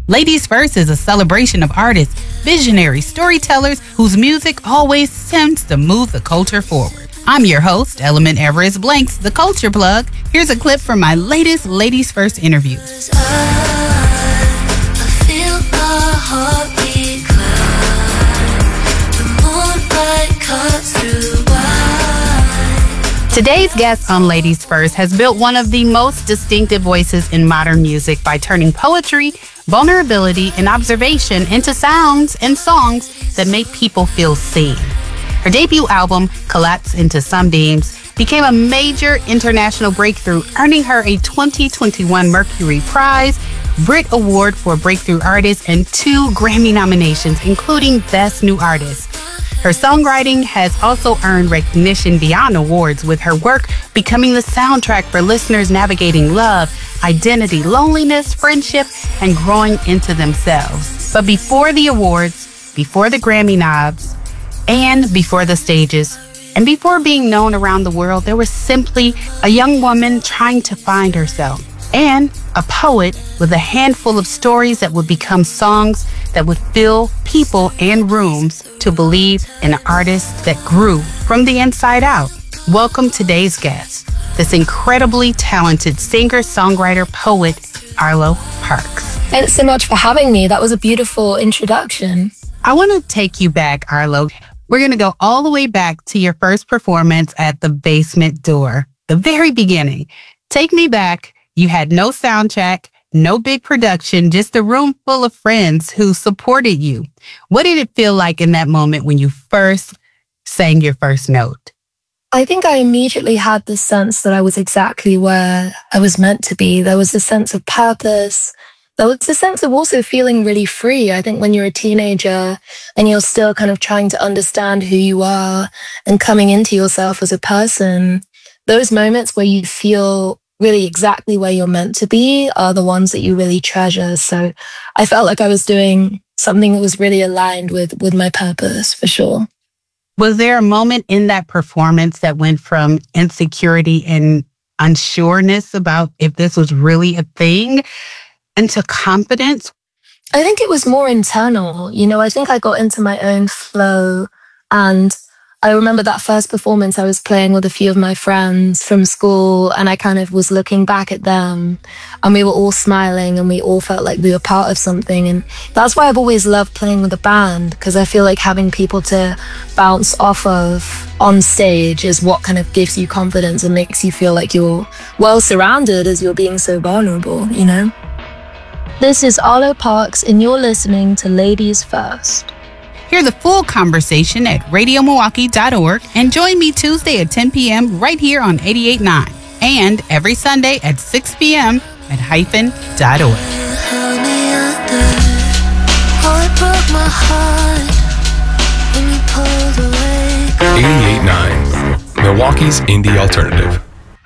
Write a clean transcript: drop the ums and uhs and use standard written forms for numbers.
Ladies First is a celebration of artists, visionaries, storytellers whose music always seems to move the culture forward. I'm your host, Element Everest Blanks, the Culture Plug. Here's a clip from my latest Ladies First interview. I feel my heartbeat climb. The moonlight cuts through wine. Today's guest on Ladies First has built one of the most distinctive voices in modern music by turning poetry, vulnerability, and observation into sounds and songs that make people feel seen. Her debut album, Collapse into Sunbeams, became a major international breakthrough, earning her a 2021 Mercury Prize, Brit Award for Breakthrough Artist, and 2 Grammy nominations, including Best New Artist. Her songwriting has also earned recognition beyond awards, with her work becoming the soundtrack for listeners navigating love, identity, loneliness, friendship, and growing into themselves. But before the awards, before the Grammy knobs, and before the stages, and before being known around the world, there was simply a young woman trying to find herself, and a poet with a handful of stories that would become songs that would fill people and rooms to believe in an artist that grew from the inside out. Welcome today's guest, this incredibly talented singer, songwriter, poet, Arlo Parks. Thanks so much for having me. That was a beautiful introduction. I want to take you back, Arlo. We're going to go all the way back to your first performance at the Basement Door, the very beginning. Take me back. You had no soundtrack, no big production, just a room full of friends who supported you. What did it feel like in that moment when you first sang your first note? I think I immediately had the sense that I was exactly where I was meant to be. There was a sense of purpose. There was a sense of also feeling really free. I think when you're a teenager and you're still kind of trying to understand who you are and coming into yourself as a person, those moments where you feel really exactly where you're meant to be are the ones that you really treasure. So I felt like I was doing something that was really aligned with my purpose, for sure. Was there a moment in that performance that went from insecurity and unsureness about if this was really a thing into confidence? I think it was more internal. I think I got into my own flow, and I remember that first performance I was playing with a few of my friends from school, and I kind of was looking back at them, and we were all smiling and we all felt like we were part of something. And that's why I've always loved playing with a band, because I feel like having people to bounce off of on stage is what kind of gives you confidence and makes you feel like you're well surrounded as you're being so vulnerable, This is Arlo Parks, and you're listening to Ladies First. Hear the full conversation at radiomilwaukee.org and join me Tuesday at 10 p.m. right here on 88.9 and every Sunday at 6 p.m. at hyphen.org. 88.9, Milwaukee's indie alternative.